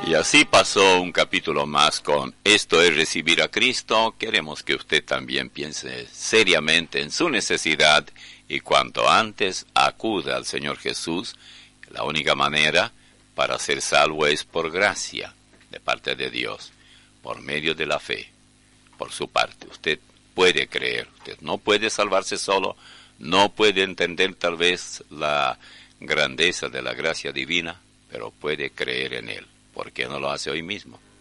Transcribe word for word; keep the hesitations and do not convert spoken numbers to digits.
Y así pasó un capítulo más con Esto es recibir a Cristo. Queremos que usted también piense seriamente en su necesidad y cuanto antes acuda al Señor Jesús. La única manera para ser salvo es por gracia de parte de Dios, por medio de la fe, por su parte. Usted puede creer, usted no puede salvarse solo, no puede entender tal vez la grandeza de la gracia divina, pero puede creer en Él. ¿Por qué no lo hace hoy mismo?